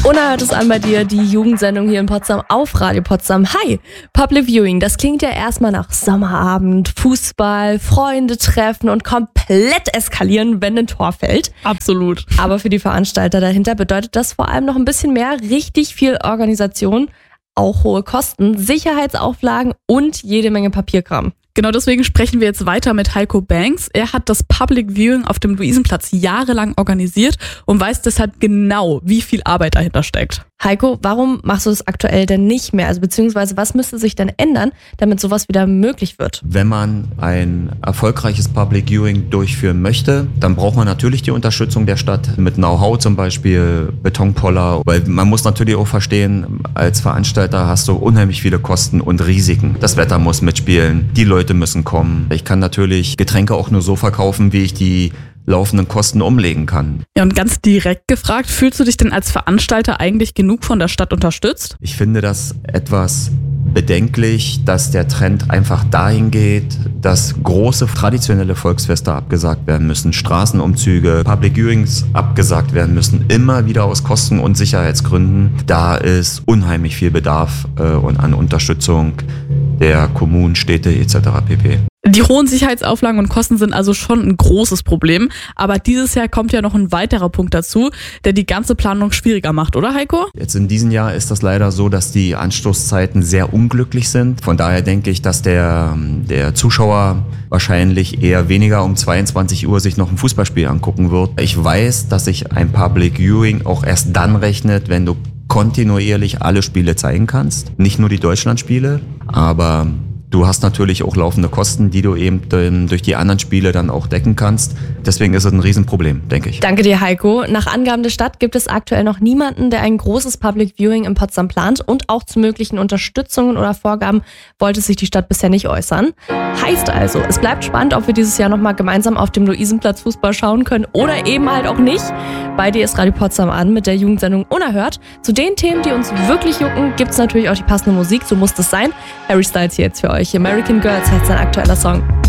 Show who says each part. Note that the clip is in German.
Speaker 1: Unerhört ist an bei dir, die Jugendsendung hier in Potsdam auf Radio Potsdam. Hi, Public Viewing, das klingt ja erstmal nach Sommerabend, Fußball, Freunde treffen und komplett eskalieren, wenn ein Tor fällt.
Speaker 2: Absolut.
Speaker 1: Aber für die Veranstalter dahinter bedeutet das vor allem noch ein bisschen mehr, richtig viel Organisation, auch hohe Kosten, Sicherheitsauflagen und jede Menge Papierkram.
Speaker 2: Genau deswegen sprechen wir jetzt weiter mit Heiko Banks. Er hat das Public Viewing auf dem Luisenplatz jahrelang organisiert und weiß deshalb genau, wie viel Arbeit dahinter steckt.
Speaker 1: Heiko, warum machst du das aktuell denn nicht mehr? Also beziehungsweise was müsste sich denn ändern, damit sowas wieder möglich wird?
Speaker 3: Wenn man ein erfolgreiches Public Viewing durchführen möchte, dann braucht man natürlich die Unterstützung der Stadt mit Know-how, zum Beispiel Betonpoller. Weil man muss natürlich auch verstehen, als Veranstalter hast du unheimlich viele Kosten und Risiken. Das Wetter muss mitspielen, die Leute müssen kommen. Ich kann natürlich Getränke auch nur so verkaufen, wie ich die laufenden Kosten umlegen kann.
Speaker 2: Ja, und ganz direkt gefragt, fühlst du dich denn als Veranstalter eigentlich genug von der Stadt unterstützt?
Speaker 3: Ich finde das etwas bedenklich, dass der Trend einfach dahin geht, dass große traditionelle Volksfeste abgesagt werden müssen, Straßenumzüge, Public Viewings abgesagt werden müssen, immer wieder aus Kosten- und Sicherheitsgründen. Da ist unheimlich viel Bedarf und an Unterstützung der Kommunen, Städte etc. pp.
Speaker 2: Die hohen Sicherheitsauflagen und Kosten sind also schon ein großes Problem. Aber dieses Jahr kommt ja noch ein weiterer Punkt dazu, der die ganze Planung schwieriger macht, oder Heiko?
Speaker 3: Jetzt in diesem Jahr ist das leider so, dass die Anstoßzeiten sehr unglücklich sind. Von daher denke ich, dass der Zuschauer wahrscheinlich eher weniger um 22 Uhr sich noch ein Fußballspiel angucken wird. Ich weiß, dass sich ein Public Viewing auch erst dann rechnet, wenn du kontinuierlich alle Spiele zeigen kannst. Nicht nur die Deutschlandspiele, aber du hast natürlich auch laufende Kosten, die du eben durch die anderen Spiele dann auch decken kannst. Deswegen ist es ein Riesenproblem, denke ich.
Speaker 1: Danke dir, Heiko. Nach Angaben der Stadt gibt es aktuell noch niemanden, der ein großes Public Viewing in Potsdam plant, und auch zu möglichen Unterstützungen oder Vorgaben wollte sich die Stadt bisher nicht äußern. Heißt also, es bleibt spannend, ob wir dieses Jahr nochmal gemeinsam auf dem Luisenplatz Fußball schauen können oder eben halt auch nicht. Bei dir ist Radio Potsdam an mit der Jugendsendung Unerhört. Zu den Themen, die uns wirklich jucken, gibt es natürlich auch die passende Musik, so muss es sein. Harry Styles hier jetzt für euch. American Girls heißt sein aktueller Song.